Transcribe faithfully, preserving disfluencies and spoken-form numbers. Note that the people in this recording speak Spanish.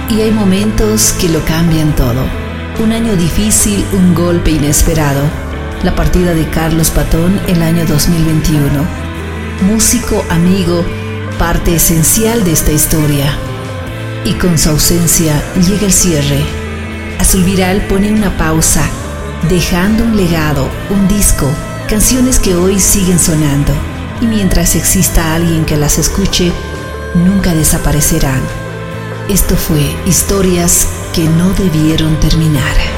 Y hay momentos que lo cambian todo. Un año difícil, un golpe inesperado. La partida de Carlos Patón el año dos mil veintiuno. Músico, amigo, parte esencial de esta historia. Y con su ausencia llega el cierre. Azul Viral pone una pausa, dejando un legado, un disco, canciones que hoy siguen sonando. Y mientras exista alguien que las escuche, nunca desaparecerán. Esto fue Historias que no debieron terminar.